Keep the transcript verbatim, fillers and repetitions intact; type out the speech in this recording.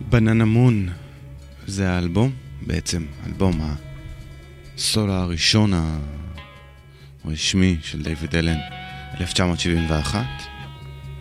בננה מון זה האלבום, בעצם אלבום הסולו הראשון הרשמי של דיוויד אלן, אלף תשע מאות שבעים ואחת.